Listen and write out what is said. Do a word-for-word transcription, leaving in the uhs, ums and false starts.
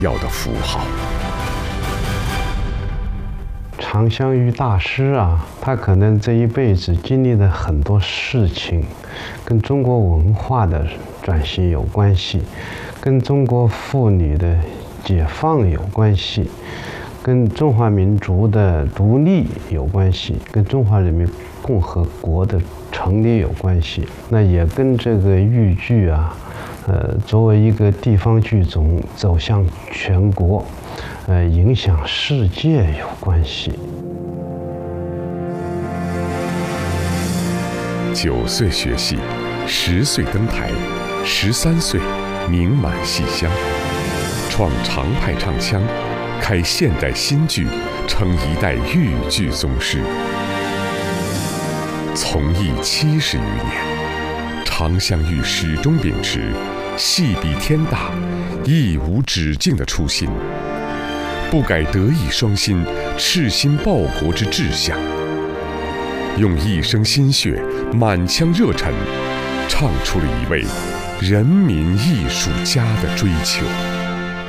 要的符号。 常香玉大师啊，他可能这一辈子经历了很多事情，跟中国文化的转型有关系，跟中国妇女的解放有关系，跟中华民族的独立有关系，跟中华人民共和国的成立有关系。那也跟这个豫剧啊，呃，作为一个地方剧种走向全国，呃，影响世界有关系。 九岁学戏，十岁登台，十三岁名满戏箱，创常派唱腔，开现代新剧，成一代豫剧宗师。从艺七十余年，常香玉始终秉持戏比天大，艺无止境的初心，不改德艺双馨、赤心报国之志向，用一生心血、满腔热忱，唱出了一位人民艺术家的追求。